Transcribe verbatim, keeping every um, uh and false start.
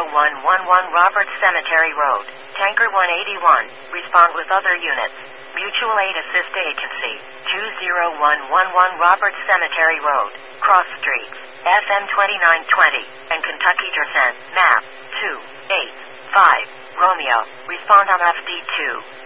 one one one Roberts Cemetery Road. Tanker one eighty-one. Respond with other units. Mutual Aid Assist Agency. two zero one one one Roberts Cemetery Road. Cross Streets. F M twenty-nine twenty. And Kentucky Descent. Map. two eight five. Romeo. Respond on F D two.